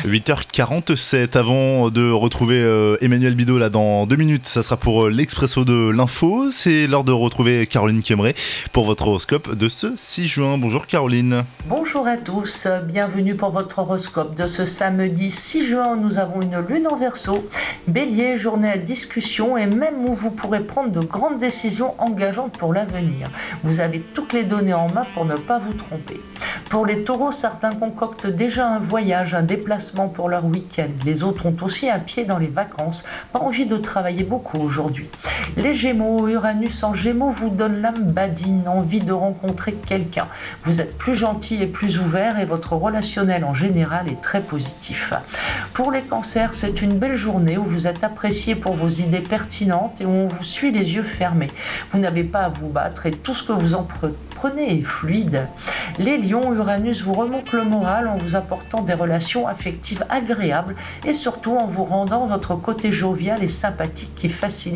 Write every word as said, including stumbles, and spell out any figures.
huit heures quarante-sept, avant de retrouver euh, Emmanuel Bidot là dans deux minutes, ça sera pour euh, l'Expresso de l'info. C'est l'heure de retrouver Caroline Kemmeré pour votre horoscope de ce six juin. Bonjour Caroline. Bonjour à tous, bienvenue pour votre horoscope de ce samedi six juin. Nous avons une lune en Verseau. Bélier, journée à discussion et même où vous pourrez prendre de grandes décisions engageantes pour l'avenir. Vous avez toutes les données en main pour ne pas vous tromper. Pour les taureaux, certains concoctent déjà un voyage, un déplacement pour leur week-end. Les autres ont aussi un pied dans les vacances, pas envie de travailler beaucoup aujourd'hui. Les gémeaux, Uranus en gémeaux vous donne l'âme badine, envie de rencontrer quelqu'un. Vous êtes plus gentil et plus ouvert et votre relationnel en général est très positif. Pour les cancers, c'est une belle journée où vous êtes apprécié pour vos idées pertinentes et où on vous suit les yeux fermés. Vous n'avez pas à vous battre et tout ce que vous en prenez est fluide. Les lions, Uranus vous remonte le moral en vous apportant des relations affectives agréables et surtout en vous rendant votre côté jovial et sympathique qui facilite